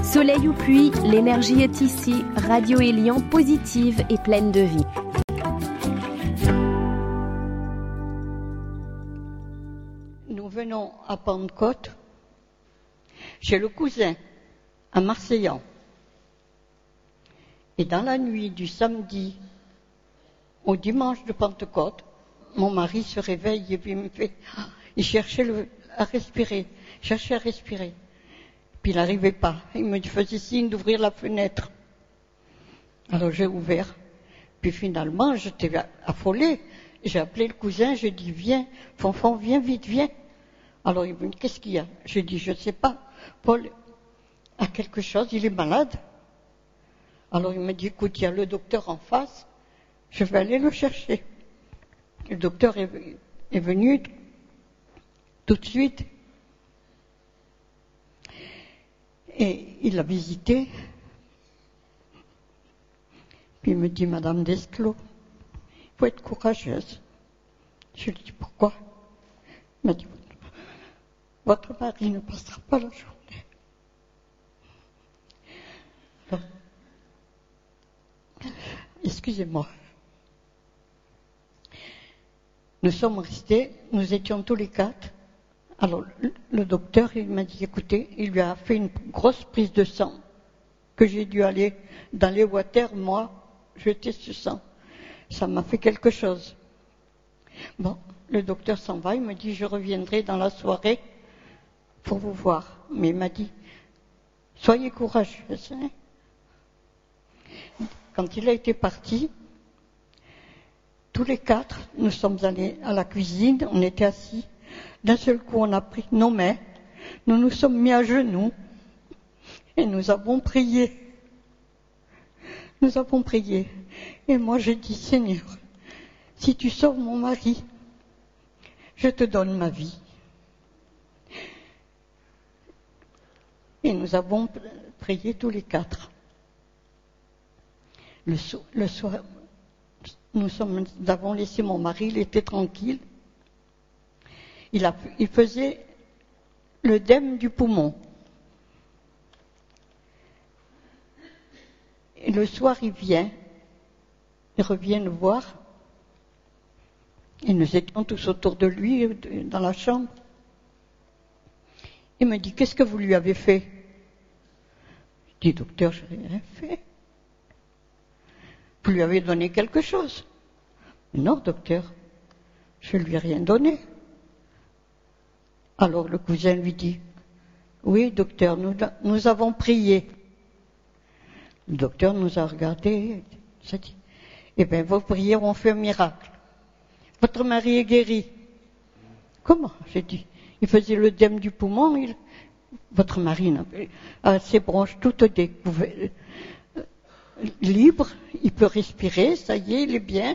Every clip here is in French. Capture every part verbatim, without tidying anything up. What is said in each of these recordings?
Soleil ou pluie, l'énergie est ici. Radio Élian, positive et pleine de vie. Nous venons à Pentecôte, chez le cousin, à Marseillan. Et dans la nuit du samedi au dimanche de Pentecôte, mon mari se réveille et puis il me fait, il cherchait le, à respirer, cherchait à respirer. Puis il n'arrivait pas. Il me faisait signe d'ouvrir la fenêtre. Alors j'ai ouvert. Puis finalement, j'étais affolée. J'ai appelé le cousin, j'ai dit, viens, Fonfon, viens vite, viens. Alors il me dit, qu'est-ce qu'il y a? J'ai dit, je ne sais pas. Paul a quelque chose, il est malade. Alors il me dit, écoute, il y a le docteur en face, je vais aller le chercher. Le docteur est, est venu tout de suite. Et il l'a visité. Puis il me dit, Madame Desclos, il faut être courageuse. Je lui dis, pourquoi? Il m'a dit, votre mari ne passera pas la journée. Alors, excusez-moi. Nous sommes restés, nous étions tous les quatre. Alors, le docteur, il m'a dit, écoutez, il lui a fait une grosse prise de sang, que j'ai dû aller dans les water, moi, jeter ce sang. Ça m'a fait quelque chose. Bon, le docteur s'en va, il me dit, je reviendrai dans la soirée pour vous voir. Mais il m'a dit, soyez courageuse. Hein. Quand il a été parti, tous les quatre, nous sommes allés à la cuisine, on était assis. D'un seul coup, on a pris nos mains, nous nous sommes mis à genoux et nous avons prié. Nous avons prié. Et moi, j'ai dit, Seigneur, si tu sauves mon mari, je te donne ma vie. Et nous avons prié tous les quatre. Le, so- le soir, nous, sommes, nous avons laissé mon mari, il était tranquille. Il, a, il faisait l'œdème du poumon. Et le soir, il vient, il revient nous voir. Et nous étions tous autour de lui, dans la chambre. Il me dit, qu'est-ce que vous lui avez fait? Je dis, docteur, je n'ai rien fait. Vous lui avez donné quelque chose? Non, docteur, je ne lui ai rien donné. Alors le cousin lui dit, oui, docteur, nous, nous avons prié. Le docteur nous a regardés, il a dit, eh bien, vos prières ont fait un miracle. Votre mari est guéri. Comment? J'ai dit, il faisait l'œdème du poumon, il, votre mari a ses bronches toutes découvertes, libres, il peut respirer, ça y est, il est bien.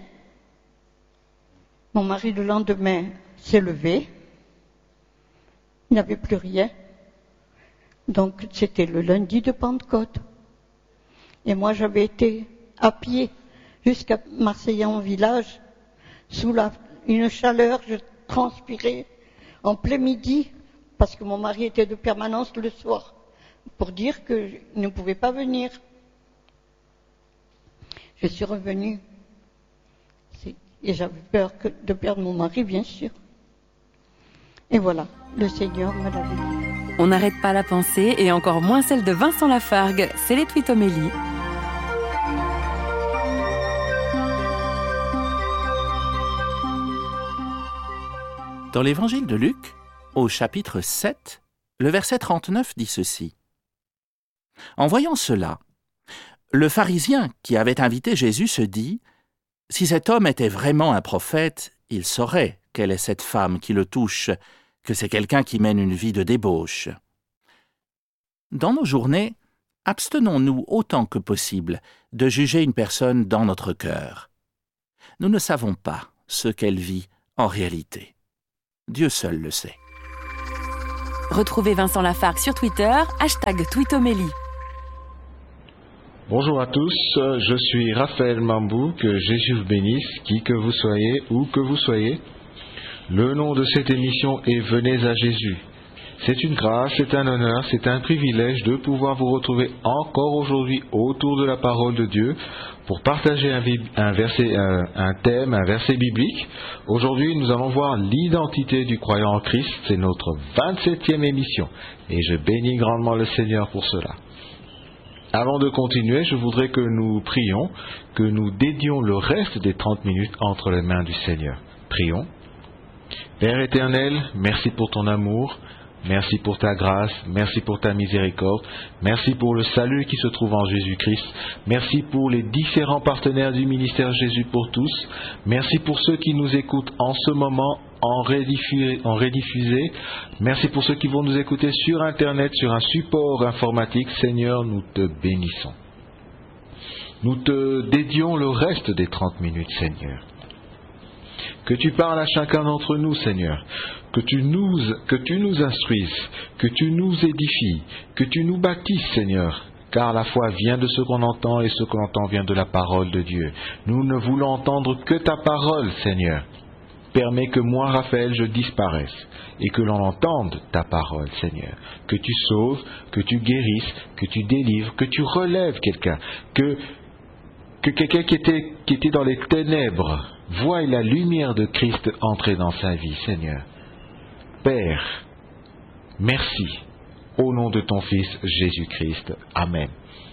Mon mari, le lendemain, s'est levé. Il n'avait plus rien. Donc, c'était le lundi de Pentecôte. Et moi, j'avais été à pied jusqu'à Marseillan village, sous la, une chaleur, je transpirais en plein midi, parce que mon mari était de permanence le soir, pour dire qu'il ne pouvait pas venir. Je suis revenue, et j'avais peur que, de perdre mon mari, bien sûr. Et voilà, le Seigneur me l'avait dit. On n'arrête pas la pensée, et encore moins celle de Vincent Lafargue, c'est les Twitomélie. Dans l'évangile de Luc, au chapitre sept, le verset trente-neuf dit ceci. En voyant cela, le pharisien qui avait invité Jésus se dit « Si cet homme était vraiment un prophète, il saurait quelle est cette femme qui le touche, que c'est quelqu'un qui mène une vie de débauche. » Dans nos journées, abstenons-nous autant que possible de juger une personne dans notre cœur. Nous ne savons pas ce qu'elle vit en réalité. Dieu seul le sait. Retrouvez Vincent Lafargue sur Twitter, hashtag Twitomélie. Bonjour à tous, je suis Raphaël Mambou, que Jésus vous bénisse, qui que vous soyez, où que vous soyez. Le nom de cette émission est Venez à Jésus. C'est une grâce, c'est un honneur, c'est un privilège de pouvoir vous retrouver encore aujourd'hui autour de la parole de Dieu pour partager un, un, verset, un, un thème, un verset biblique. Aujourd'hui, nous allons voir l'identité du croyant en Christ. C'est notre vingt-septième émission et je bénis grandement le Seigneur pour cela. Avant de continuer, je voudrais que nous prions, que nous dédions le reste des trente minutes entre les mains du Seigneur. Prions. Père éternel, merci pour ton amour, merci pour ta grâce, merci pour ta miséricorde, merci pour le salut qui se trouve en Jésus-Christ, merci pour les différents partenaires du ministère Jésus pour tous, merci pour ceux qui nous écoutent en ce moment en rediffusé, en rediffusé. Merci pour ceux qui vont nous écouter sur Internet, sur un support informatique. Seigneur, nous te bénissons. Nous te dédions le reste des trente minutes, Seigneur. Que tu parles à chacun d'entre nous, Seigneur. Que tu nous, que tu nous instruises, que tu nous édifies, que tu nous bâtisses, Seigneur. Car la foi vient de ce qu'on entend et ce qu'on entend vient de la parole de Dieu. Nous ne voulons entendre que ta parole, Seigneur. Permets que moi, Raphaël, je disparaisse et que l'on entende ta parole, Seigneur. Que tu sauves, que tu guérisses, que tu délivres, que tu relèves quelqu'un. Que, que quelqu'un qui était, qui était dans les ténèbres voie la lumière de Christ entrer dans sa vie, Seigneur. Père, merci au nom de ton Fils Jésus-Christ. Amen.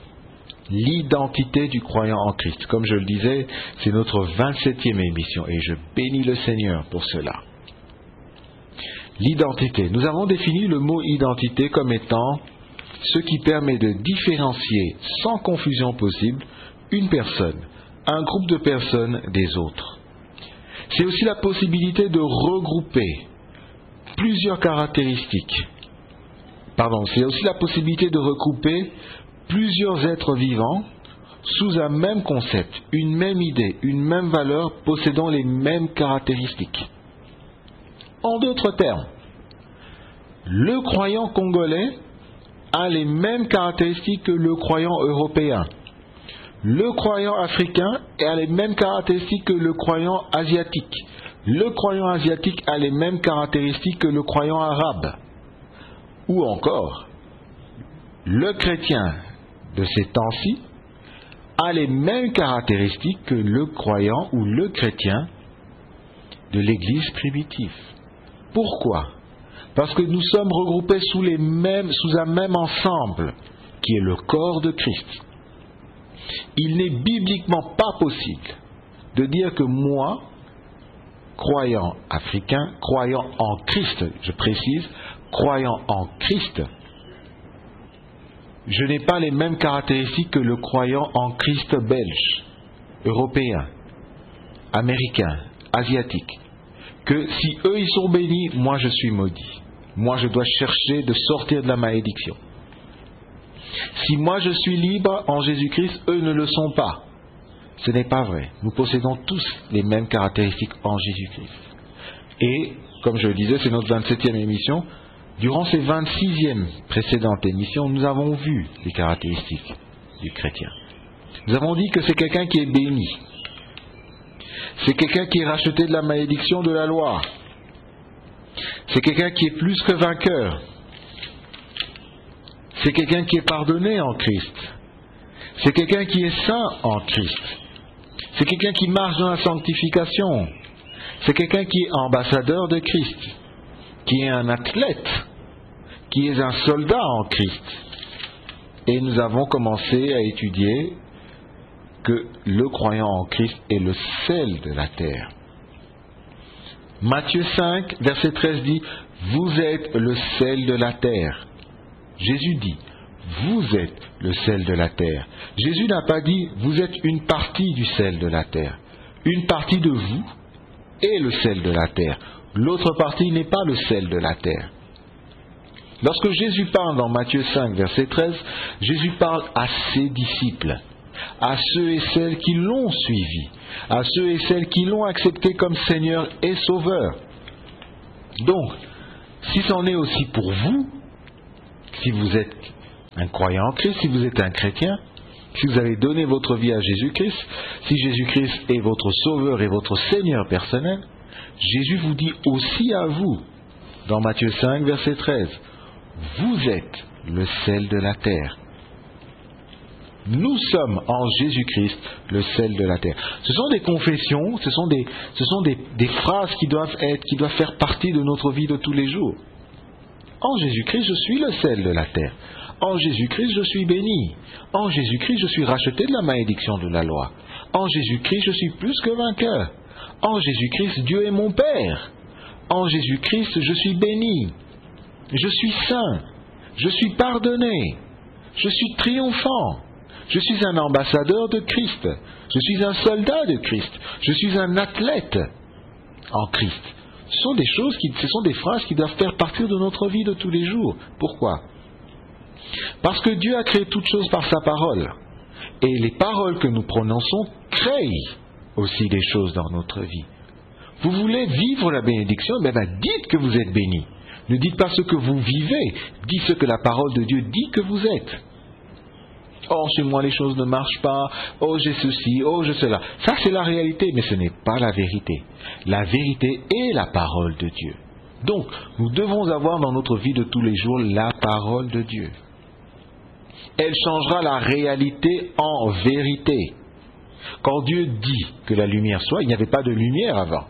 L'identité du croyant en Christ. Comme je le disais, c'est notre vingt-septième émission et je bénis le Seigneur pour cela. L'identité. Nous avons défini le mot identité comme étant ce qui permet de différencier sans confusion possible une personne, un groupe de personnes des autres. C'est aussi la possibilité de regrouper plusieurs caractéristiques. Pardon, c'est aussi la possibilité de regrouper plusieurs êtres vivants sous un même concept, une même idée, une même valeur, possédant les mêmes caractéristiques. En d'autres termes, le croyant congolais a les mêmes caractéristiques que le croyant européen. Le croyant africain a les mêmes caractéristiques que le croyant asiatique. Le croyant asiatique a les mêmes caractéristiques que le croyant arabe. Ou encore, le chrétien de ces temps-ci a les mêmes caractéristiques que le croyant ou le chrétien de l'Église primitive. Pourquoi ? Parce que nous sommes regroupés sous, les mêmes, sous un même ensemble, qui est le corps de Christ. Il n'est bibliquement pas possible de dire que moi, croyant africain, croyant en Christ, je précise, croyant en Christ, je n'ai pas les mêmes caractéristiques que le croyant en Christ belge, européen, américain, asiatique. Que si eux ils sont bénis, moi je suis maudit. Moi je dois chercher de sortir de la malédiction. Si moi je suis libre en Jésus-Christ, eux ne le sont pas. Ce n'est pas vrai. Nous possédons tous les mêmes caractéristiques en Jésus-Christ. Et, comme je le disais, c'est notre vingt-septième émission. Durant ces vingt-sixième précédentes émissions, nous avons vu les caractéristiques du chrétien. Nous avons dit que c'est quelqu'un qui est béni. C'est quelqu'un qui est racheté de la malédiction de la loi. C'est quelqu'un qui est plus que vainqueur. C'est quelqu'un qui est pardonné en Christ. C'est quelqu'un qui est saint en Christ. C'est quelqu'un qui marche dans la sanctification. C'est quelqu'un qui est ambassadeur de Christ, qui est un athlète, qui est un soldat en Christ. Et nous avons commencé à étudier que le croyant en Christ est le sel de la terre. Matthieu cinq, verset treize dit « Vous êtes le sel de la terre ». Jésus dit « Vous êtes le sel de la terre ». Jésus n'a pas dit « Vous êtes une partie du sel de la terre ». Une partie de vous est le sel de la terre. L'autre partie n'est pas le sel de la terre. Lorsque Jésus parle dans Matthieu cinq, verset treize, Jésus parle à ses disciples, à ceux et celles qui l'ont suivi, à ceux et celles qui l'ont accepté comme Seigneur et Sauveur. Donc, si c'en est aussi pour vous, si vous êtes un croyant en Christ, si vous êtes un chrétien, si vous avez donné votre vie à Jésus-Christ, si Jésus-Christ est votre Sauveur et votre Seigneur personnel, Jésus vous dit aussi à vous, dans Matthieu cinq, verset treize, vous êtes le sel de la terre. Nous sommes en Jésus-Christ le sel de la terre. Ce sont des confessions, ce sont des, ce sont des, des phrases qui doivent être, qui doivent faire partie de notre vie de tous les jours. En Jésus-Christ, je suis le sel de la terre. En Jésus-Christ, je suis béni. En Jésus-Christ, je suis racheté de la malédiction de la loi. En Jésus-Christ, je suis plus que vainqueur. En Jésus-Christ, Dieu est mon Père. En Jésus-Christ, je suis béni. Je suis saint. Je suis pardonné. Je suis triomphant. Je suis un ambassadeur de Christ. Je suis un soldat de Christ. Je suis un athlète en Christ. Ce sont des choses qui, ce sont des phrases qui doivent faire partie de notre vie de tous les jours. Pourquoi ? Parce que Dieu a créé toutes choses par sa parole. Et les paroles que nous prononçons créent aussi des choses dans notre vie. Vous voulez vivre la bénédiction, ben, ben dites que vous êtes béni. Ne dites pas ce que vous vivez, dites ce que la parole de Dieu dit que vous êtes. Oh, chez moi les choses ne marchent pas, oh j'ai ceci, oh j'ai cela. Ça c'est la réalité, mais ce n'est pas la vérité. La vérité est la parole de Dieu. Donc, nous devons avoir dans notre vie de tous les jours la parole de Dieu. Elle changera la réalité en vérité. Quand Dieu dit que la lumière soit, il n'y avait pas de lumière avant.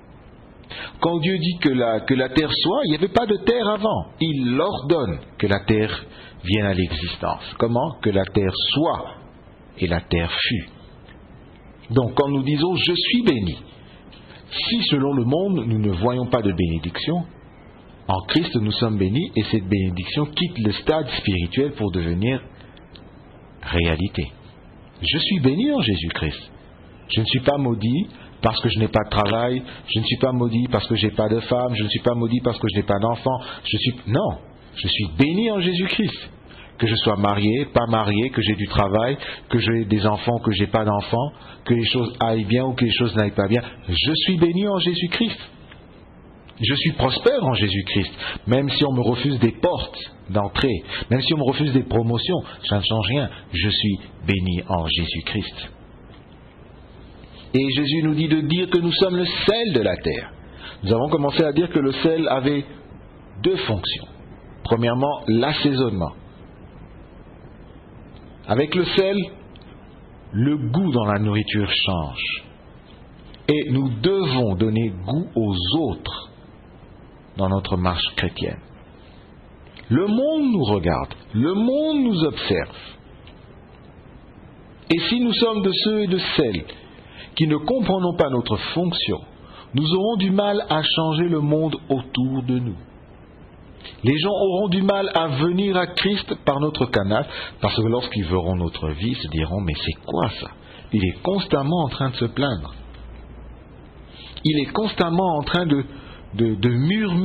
Quand Dieu dit que la, que la terre soit, il n'y avait pas de terre avant. Il ordonne que la terre vienne à l'existence. Comment ? Que la terre soit et la terre fut. Donc quand nous disons « je suis béni », si selon le monde nous ne voyons pas de bénédiction, en Christ nous sommes bénis et cette bénédiction quitte le stade spirituel pour devenir réalité. Je suis béni en Jésus-Christ. Je ne suis pas maudit parce que je n'ai pas de travail, je ne suis pas maudit parce que je n'ai pas de femme, je ne suis pas maudit parce que je n'ai pas d'enfant. Je suis non, je suis béni en Jésus-Christ. Que je sois marié, pas marié, que j'ai du travail, que j'ai des enfants, que je n'ai pas d'enfants, que les choses aillent bien ou que les choses n'aillent pas bien. Je suis béni en Jésus-Christ. Je suis prospère en Jésus-Christ. Même si on me refuse des portes d'entrée, même si on me refuse des promotions, ça ne change rien. Je suis béni en Jésus-Christ. Et Jésus nous dit de dire que nous sommes le sel de la terre. Nous avons commencé à dire que le sel avait deux fonctions. Premièrement, l'assaisonnement. Avec le sel, le goût dans la nourriture change. Et nous devons donner goût aux autres dans notre marche chrétienne. Le monde nous regarde, le monde nous observe. Et si nous sommes de ceux et de celles qui ne comprenons pas notre fonction, nous aurons du mal à changer le monde autour de nous. Les gens auront du mal à venir à Christ par notre canal, parce que lorsqu'ils verront notre vie, ils se diront « mais c'est quoi ça ? Il est constamment en train de se plaindre. Il est constamment en train de, de, de murmurer. »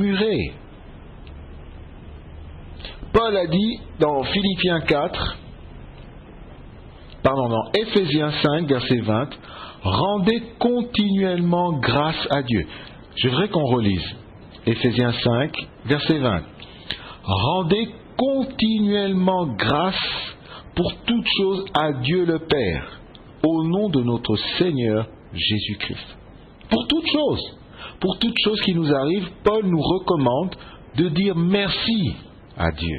Paul a dit dans Philippiens quatre, pardon, dans Éphésiens cinq, verset vingt, « Rendez continuellement grâce à Dieu. » Je voudrais qu'on relise Éphésiens cinq, verset vingt. « Rendez continuellement grâce pour toutes choses à Dieu le Père, au nom de notre Seigneur Jésus-Christ. » Pour toutes choses, pour toutes choses qui nous arrivent, Paul nous recommande de dire merci à Dieu.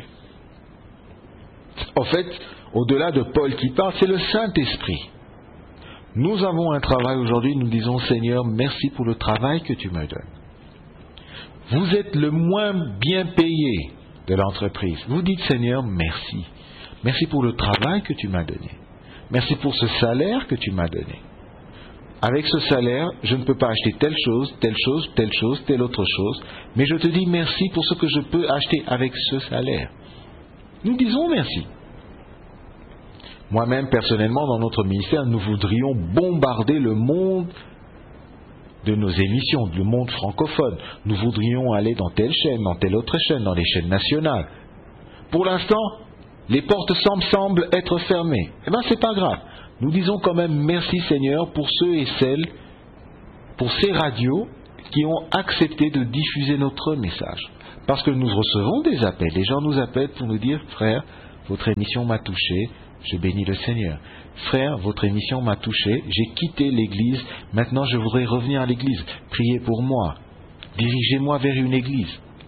En fait, au-delà de Paul qui parle, c'est le Saint-Esprit. Nous avons un travail aujourd'hui, nous disons Seigneur, merci pour le travail que tu me donnes. Vous êtes le moins bien payé de l'entreprise. Vous dites Seigneur, merci. Merci pour le travail que tu m'as donné. Merci pour ce salaire que tu m'as donné. Avec ce salaire, je ne peux pas acheter telle chose, telle chose, telle chose, telle autre chose, mais je te dis merci pour ce que je peux acheter avec ce salaire. Nous disons merci. Moi-même, personnellement, dans notre ministère, nous voudrions bombarder le monde de nos émissions, le monde francophone. Nous voudrions aller dans telle chaîne, dans telle autre chaîne, dans les chaînes nationales. Pour l'instant, les portes semblent, semblent être fermées. Eh bien, c'est pas grave. Nous disons quand même merci Seigneur pour ceux et celles, pour ces radios qui ont accepté de diffuser notre message. Parce que nous recevons des appels. Les gens nous appellent pour nous dire, frère, votre émission m'a touché, je bénis le Seigneur. Frère, votre émission m'a touché, j'ai quitté l'église, maintenant je voudrais revenir à l'église. Priez pour moi. Dirigez-moi vers une église.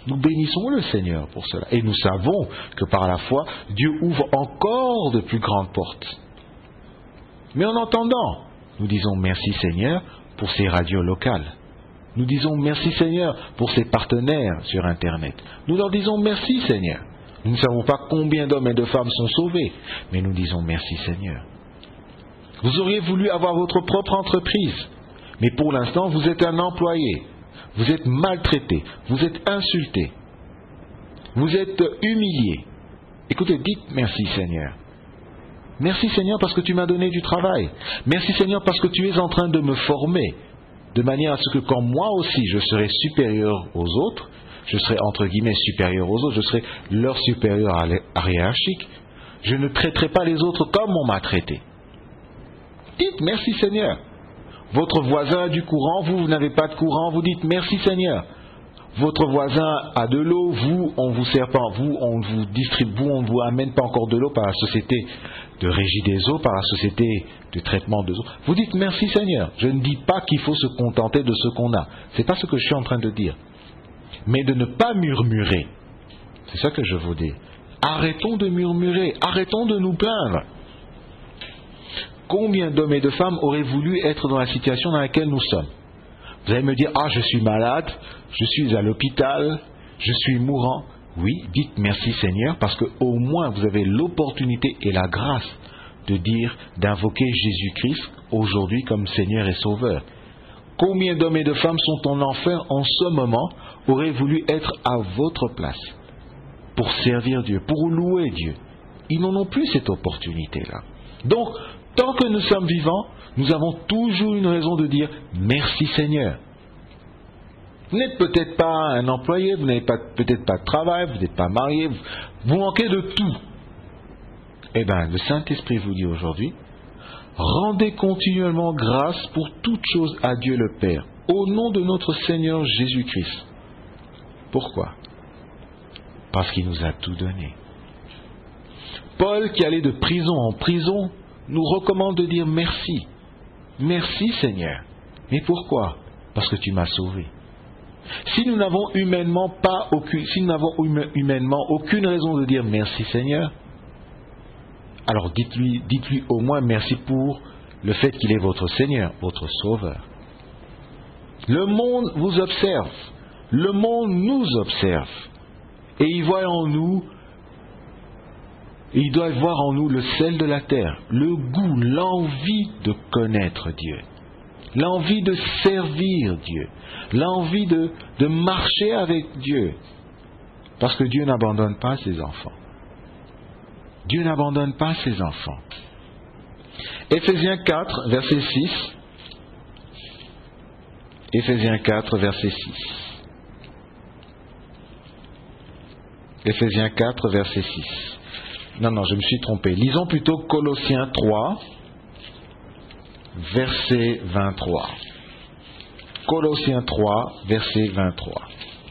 Nous bénissons le Seigneur pour cela. Et nous savons que par la foi, Dieu ouvre encore de plus grandes portes. Mais en entendant, nous disons merci Seigneur pour ces radios locales. Nous disons merci Seigneur pour ces partenaires sur Internet. Nous leur disons merci Seigneur. Nous ne savons pas combien d'hommes et de femmes sont sauvés, mais nous disons merci Seigneur. Vous auriez voulu avoir votre propre entreprise, mais pour l'instant vous êtes un employé. Vous êtes maltraité, vous êtes insulté, vous êtes humilié. Écoutez, dites merci Seigneur. Merci Seigneur parce que tu m'as donné du travail. Merci Seigneur parce que tu es en train de me former, de manière à ce que quand moi aussi je serai supérieur aux autres, je serai entre guillemets supérieur aux autres, je serai leur supérieur à hiérarchique, je ne traiterai pas les autres comme on m'a traité. Dites merci Seigneur. Votre voisin a du courant, vous, vous n'avez pas de courant, vous dites merci Seigneur. Votre voisin a de l'eau, vous, on vous sert pas, vous, on vous distribue, vous, on ne vous amène pas encore de l'eau par la société de régie des eaux, par la société de traitement des eaux. Vous dites merci Seigneur. Je ne dis pas qu'il faut se contenter de ce qu'on a. C'est pas ce que je suis en train de dire. Mais de ne pas murmurer. C'est ça que je vous dis. Arrêtons de murmurer, arrêtons de nous plaindre. Combien d'hommes et de femmes auraient voulu être dans la situation dans laquelle nous sommes? Vous allez me dire, ah, je suis malade, je suis à l'hôpital, je suis mourant. Oui, dites merci Seigneur, parce qu'au moins vous avez l'opportunité et la grâce de dire, d'invoquer Jésus-Christ aujourd'hui comme Seigneur et Sauveur. Combien d'hommes et de femmes sont en enfer en ce moment, auraient voulu être à votre place, pour servir Dieu, pour louer Dieu. Ils n'en ont plus cette opportunité-là. Donc, tant que nous sommes vivants, nous avons toujours une raison de dire merci Seigneur. Vous n'êtes peut-être pas un employé, vous n'avez pas, peut-être pas de travail, vous n'êtes pas marié, vous, vous manquez de tout. Eh bien, le Saint-Esprit vous dit aujourd'hui, rendez continuellement grâce pour toutes choses à Dieu le Père, au nom de notre Seigneur Jésus-Christ. Pourquoi? Parce qu'il nous a tout donné. Paul, qui allait de prison en prison, nous recommande de dire merci. Merci Seigneur. Mais pourquoi? Parce que tu m'as sauvé. Si nous n'avons humainement pas aucune, si nous n'avons humainement aucune raison de dire merci Seigneur, alors dites-lui, dites-lui au moins merci pour le fait qu'il est votre Seigneur, votre Sauveur. Le monde vous observe, le monde nous observe, et il voit en nous, il doit voir en nous le sel de la terre, le goût, l'envie de connaître Dieu, l'envie de servir Dieu, l'envie de, de marcher avec Dieu, parce que Dieu n'abandonne pas ses enfants. Dieu n'abandonne pas ses enfants. Éphésiens quatre, verset six. Éphésiens quatre, verset six. Éphésiens quatre, verset six. Non, non, je me suis trompé. Lisons plutôt Colossiens trois, verset vingt-trois. Colossiens trois, verset vingt-trois.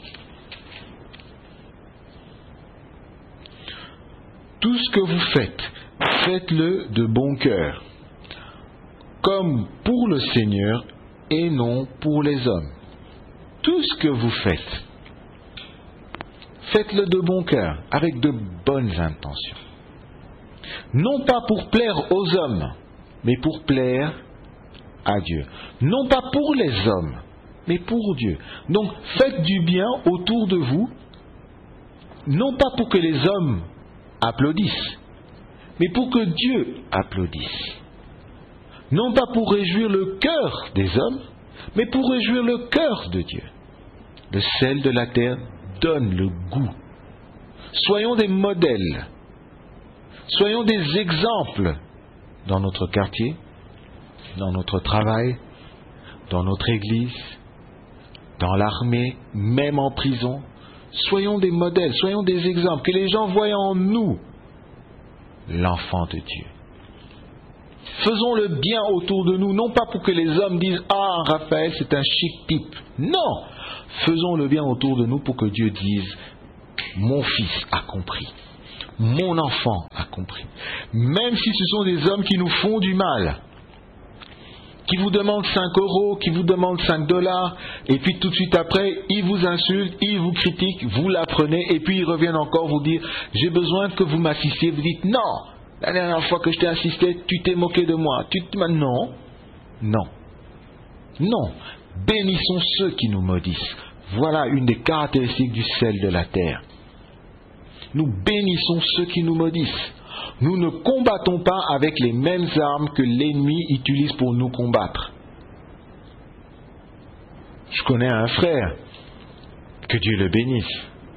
Tout ce que vous faites, faites-le de bon cœur, comme pour le Seigneur et non pour les hommes. Tout ce que vous faites, faites-le de bon cœur, avec de bonnes intentions. Non pas pour plaire aux hommes, mais pour plaire à Dieu. Non pas pour les hommes, mais pour Dieu. Donc faites du bien autour de vous, non pas pour que les hommes applaudissent, mais pour que Dieu applaudisse. Non pas pour réjouir le cœur des hommes, mais pour réjouir le cœur de Dieu. Le sel de la terre donne le goût. Soyons des modèles. Soyons des exemples dans notre quartier, dans notre travail, dans notre église, dans l'armée, même en prison. Soyons des modèles, soyons des exemples, que les gens voient en nous l'enfant de Dieu. Faisons le bien autour de nous, non pas pour que les hommes disent « Ah, Raphaël, c'est un chic type ». Non, faisons le bien autour de nous pour que Dieu dise « Mon fils a compris, mon enfant a compris ». Même si ce sont des hommes qui nous font du mal, qui vous demande cinq euros, qui vous demande cinq dollars, et puis tout de suite après, ils vous insultent, ils vous critiquent, vous l'apprenez, et puis ils reviennent encore vous dire « j'ai besoin que vous m'assistiez ». Vous dites « non, la dernière fois que je t'ai assisté, tu t'es moqué de moi. » Tu te... Non, non, non. Bénissons ceux qui nous maudissent. Voilà une des caractéristiques du sel de la terre. Nous bénissons ceux qui nous maudissent. Nous ne combattons pas avec les mêmes armes que l'ennemi utilise pour nous combattre. Je connais un frère, que Dieu le bénisse.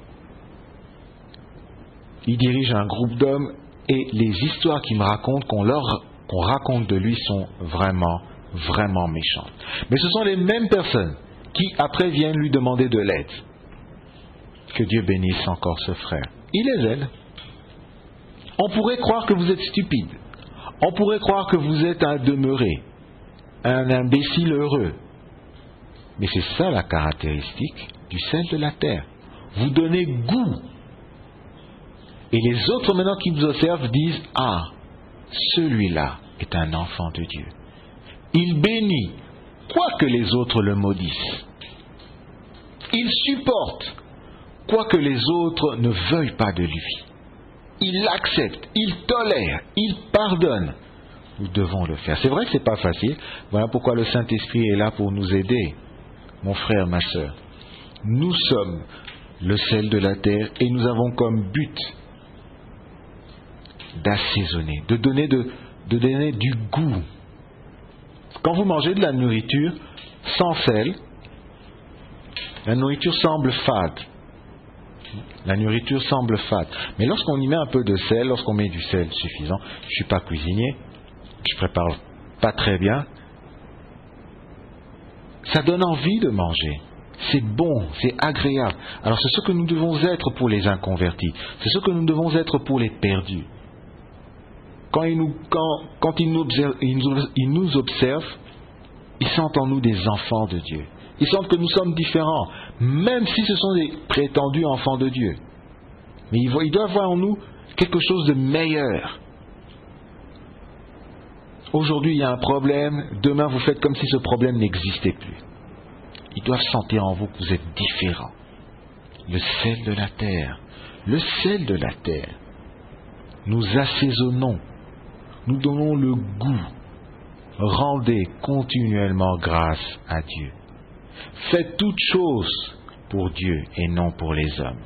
Il dirige un groupe d'hommes et les histoires qu'il me raconte, qu'on leur qu'on raconte de lui sont vraiment, vraiment méchantes. Mais ce sont les mêmes personnes qui après viennent lui demander de l'aide. Que Dieu bénisse encore ce frère. Il les aide. On pourrait croire que vous êtes stupide. On pourrait croire que vous êtes un demeuré, un imbécile heureux. Mais c'est ça la caractéristique du sel de la terre. Vous donnez goût. Et les autres maintenant qui vous observent disent « Ah, celui-là est un enfant de Dieu. Il bénit, quoique les autres le maudissent. Il supporte, quoique les autres ne veuillent pas de lui. Il l'accepte, il tolère, il pardonne. » Nous devons le faire. C'est vrai que ce n'est pas facile. Voilà pourquoi le Saint-Esprit est là pour nous aider. Mon frère, ma sœur, nous sommes le sel de la terre et nous avons comme but d'assaisonner, de donner, de, de donner du goût. Quand vous mangez de la nourriture sans sel, la nourriture semble fade. La nourriture semble fade. Mais lorsqu'on y met un peu de sel, lorsqu'on met du sel suffisant, je ne suis pas cuisinier, je ne prépare pas très bien, ça donne envie de manger. C'est bon, c'est agréable. Alors c'est ce que nous devons être pour les inconvertis. C'est ce que nous devons être pour les perdus. Quand ils nous, quand, quand ils nous observent, ils nous, ils nous observent, ils sentent en nous des enfants de Dieu. Ils sentent que nous sommes différents, même si ce sont des prétendus enfants de Dieu. Mais ils, voient, ils doivent voir en nous quelque chose de meilleur. Aujourd'hui, il y a un problème, demain, vous faites comme si ce problème n'existait plus. Ils doivent sentir en vous que vous êtes différents. Le sel de la terre, le sel de la terre. Nous assaisonnons, nous donnons le goût. Rendez continuellement grâce à Dieu. Faites toutes choses pour Dieu et non pour les hommes.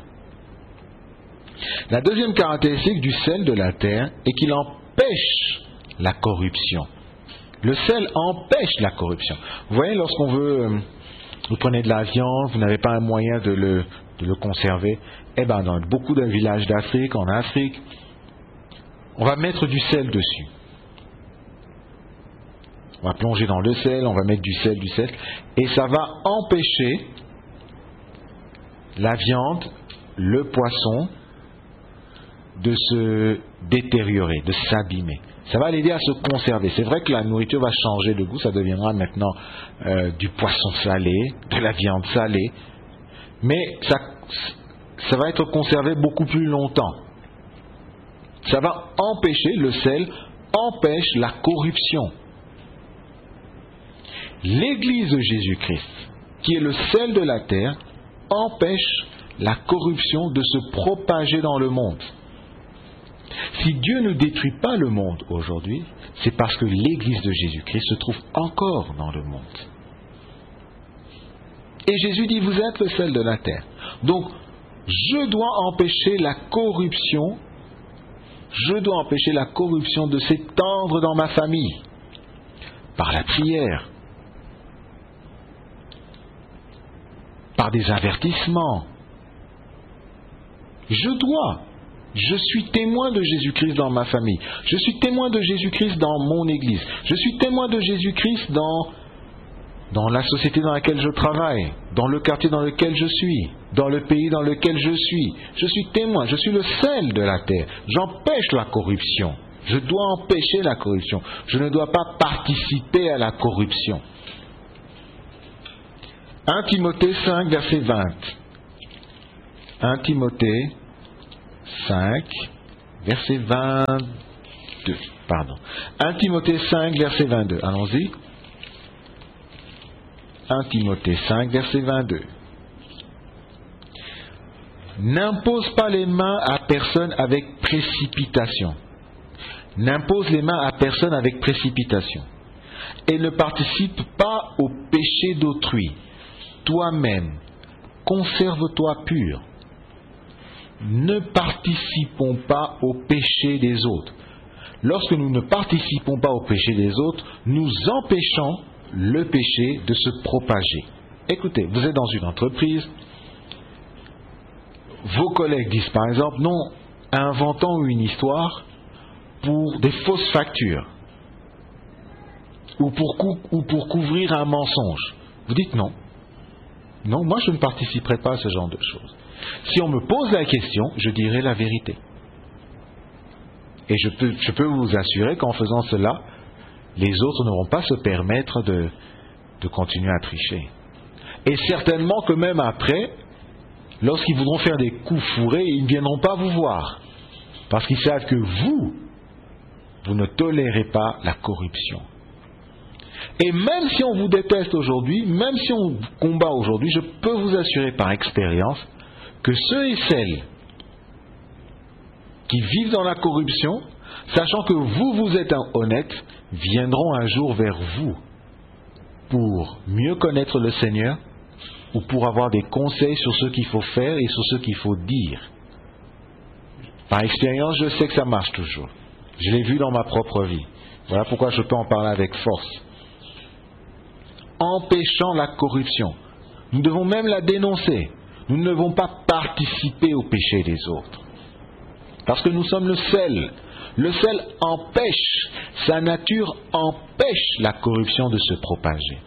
La deuxième caractéristique du sel de la terre est qu'il empêche la corruption. Le sel empêche la corruption. Vous voyez, lorsqu'on veut, vous prenez de la viande, vous n'avez pas un moyen de le, de le conserver, eh bien dans beaucoup de villages d'Afrique, en Afrique, on va mettre du sel dessus. On va plonger dans le sel, on va mettre du sel, du sel, et ça va empêcher la viande, le poisson, de se détériorer, de s'abîmer. Ça va l'aider à se conserver. C'est vrai que la nourriture va changer de goût, ça deviendra maintenant euh, du poisson salé, de la viande salée, mais ça, ça va être conservé beaucoup plus longtemps. Ça va empêcher, le sel empêche la corruption. L'Église de Jésus-Christ, qui est le sel de la terre, empêche la corruption de se propager dans le monde. Si Dieu ne détruit pas le monde aujourd'hui, c'est parce que l'Église de Jésus-Christ se trouve encore dans le monde. Et Jésus dit, vous êtes le sel de la terre. Donc, je dois empêcher la corruption, je dois empêcher la corruption de s'étendre dans ma famille, par la prière, par des avertissements. Je dois. Je suis témoin de Jésus-Christ dans ma famille. Je suis témoin de Jésus-Christ dans mon église. Je suis témoin de Jésus-Christ dans, dans la société dans laquelle je travaille, dans le quartier dans lequel je suis, dans le pays dans lequel je suis. Je suis témoin, je suis le sel de la terre. J'empêche la corruption. Je dois empêcher la corruption. Je ne dois pas participer à la corruption. premier Timothée cinq, verset vingt. premier Timothée cinq, verset vingt-deux. Pardon. premier Timothée cinq, verset vingt-deux. Allons-y. un Timothée cinq, verset vingt-deux. N'impose pas les mains à personne avec précipitation. N'impose les mains à personne avec précipitation. Et ne participe pas au péché d'autrui. Toi-même, conserve-toi pur. Ne participons pas au péché des autres. Lorsque nous ne participons pas au péché des autres, nous empêchons le péché de se propager. Écoutez, vous êtes dans une entreprise, vos collègues disent par exemple, non, inventons une histoire pour des fausses factures ou pour, cou- ou pour couvrir un mensonge. Vous dites non. Non, moi je ne participerai pas à ce genre de choses. Si on me pose la question, je dirai la vérité. Et je peux, je peux vous assurer qu'en faisant cela, les autres n'auront pas se permettre de, de continuer à tricher. Et certainement que même après, lorsqu'ils voudront faire des coups fourrés, ils ne viendront pas vous voir. Parce qu'ils savent que vous, vous ne tolérez pas la corruption. Et même si on vous déteste aujourd'hui, même si on vous combat aujourd'hui, je peux vous assurer par expérience que ceux et celles qui vivent dans la corruption, sachant que vous, vous êtes honnêtes, viendront un jour vers vous pour mieux connaître le Seigneur ou pour avoir des conseils sur ce qu'il faut faire et sur ce qu'il faut dire. Par expérience, je sais que ça marche toujours. Je l'ai vu dans ma propre vie. Voilà pourquoi je peux en parler avec force. Empêchant la corruption. Nous devons même la dénoncer. Nous ne devons pas participer au péché des autres. Parce que nous sommes le sel. Le sel empêche, sa nature empêche la corruption de se propager.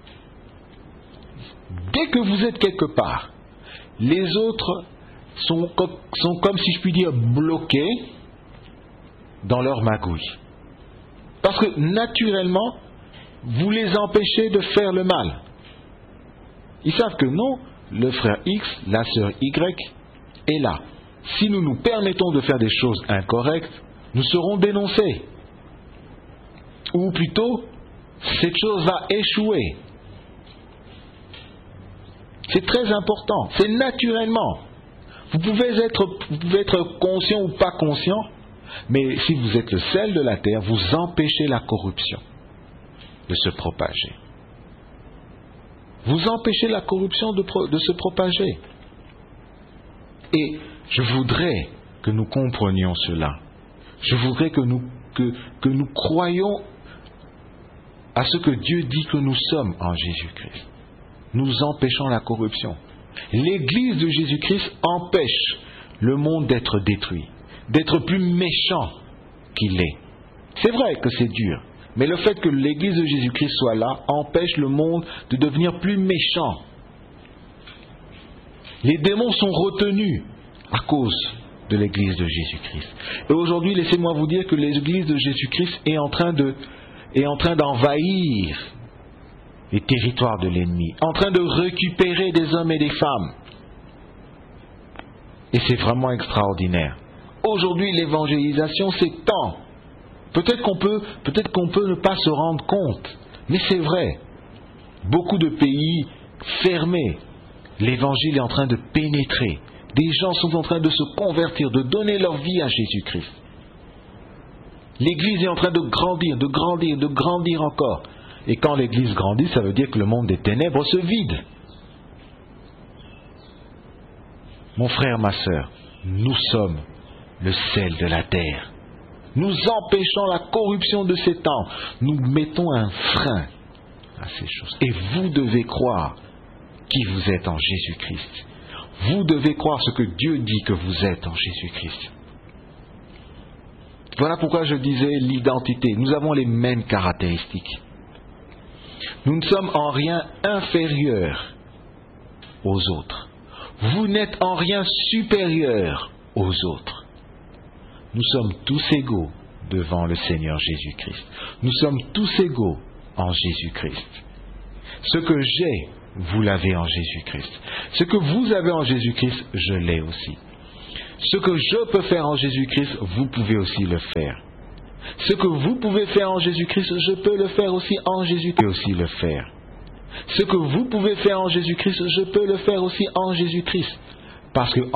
Dès que vous êtes quelque part, les autres sont, sont comme si je puis dire bloqués dans leur magouille. Parce que naturellement, vous les empêchez de faire le mal. Ils savent que non, le frère X, la sœur Y est là. Si nous nous permettons de faire des choses incorrectes, nous serons dénoncés. Ou plutôt, cette chose va échouer. C'est très important, c'est naturellement. Vous pouvez être, vous pouvez être conscient ou pas conscient, mais si vous êtes le sel de la terre, vous empêchez la corruption de se propager. Vous empêchez la corruption de, de se propager. Et je voudrais que nous comprenions cela. Je voudrais que nous, que, que nous croyions à ce que Dieu dit que nous sommes en Jésus-Christ. Nous empêchons la corruption. L'Église de Jésus-Christ empêche le monde d'être détruit, d'être plus méchant qu'il est. C'est vrai que c'est dur, mais le fait que l'Église de Jésus-Christ soit là empêche le monde de devenir plus méchant. Les démons sont retenus à cause de l'Église de Jésus-Christ. Et aujourd'hui, laissez-moi vous dire que l'Église de Jésus-Christ est en train de, est en train d'envahir les territoires de l'ennemi, en train de récupérer des hommes et des femmes. Et c'est vraiment extraordinaire. Aujourd'hui, l'évangélisation s'étend. Peut-être qu'on peut, peut-être qu'on peut ne pas se rendre compte, mais c'est vrai. Beaucoup de pays fermés, l'évangile est en train de pénétrer. Des gens sont en train de se convertir, de donner leur vie à Jésus-Christ. L'Église est en train de grandir, de grandir, de grandir encore. Et quand l'Église grandit, ça veut dire que le monde des ténèbres se vide. Mon frère, ma sœur, nous sommes le sel de la terre. Nous empêchons la corruption de ces temps. Nous mettons un frein à ces choses. Et vous devez croire qui vous êtes en Jésus-Christ. Vous devez croire ce que Dieu dit que vous êtes en Jésus-Christ. Voilà pourquoi je disais l'identité. Nous avons les mêmes caractéristiques. Nous ne sommes en rien inférieurs aux autres. Vous n'êtes en rien supérieurs aux autres. Nous sommes tous égaux devant le Seigneur Jésus-Christ. Nous sommes tous égaux en Jésus-Christ. Ce que j'ai, vous l'avez en Jésus-Christ. Ce que vous avez en Jésus-Christ, je l'ai aussi. Ce que je peux faire en Jésus-Christ, vous pouvez aussi le faire. Ce que vous pouvez faire en Jésus-Christ, je peux le faire aussi en Jésus-Christ aussi le faire. Ce que vous pouvez faire en Jésus-Christ, je peux le faire aussi en Jésus-Christ. Parce que